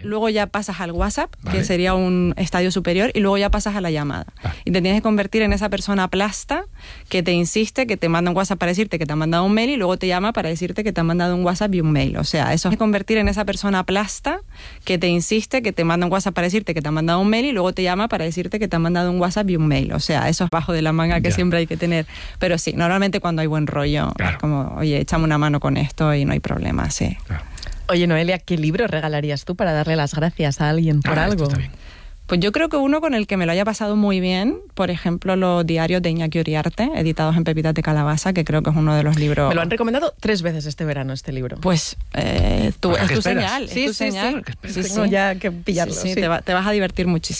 luego ya pasas al WhatsApp, Vale. que sería un estadio superior, y luego ya pasas a la llamada. Vale. Y te tienes que convertir en esa persona plasta que te insiste, que te manda un WhatsApp para decirte que te ha mandado un mail y luego te llama para decirte que te ha mandado un WhatsApp y un mail. O sea, eso es convertir en esa persona plasta que te insiste, que te manda un WhatsApp para decirte que te ha mandado un mail y luego te llama para decirte que te ha mandado un WhatsApp y un mail. O sea, eso es bajo de la manga que Ya. siempre hay que tener. Pero sí, normalmente cuando hay buen rollo, Claro. es como, oye, échame una mano con esto y no hay problema, sí. Claro. Oye, Noelia, ¿qué libro regalarías tú para darle las gracias a alguien por Ah, algo? esto está bien. Pues yo creo que uno con el que me lo haya pasado muy bien, por ejemplo, los diarios de Iñaki Uriarte, editados en Pepitas de Calabaza, que creo que es uno de los libros... Me lo han recomendado 3 veces este verano, este libro. Pues Pues, ¿a es qué tu esperas? señal, Sí, es tu sí, señal. sí. Tengo ya que pillarlo. Sí, sí. te vas a divertir muchísimo.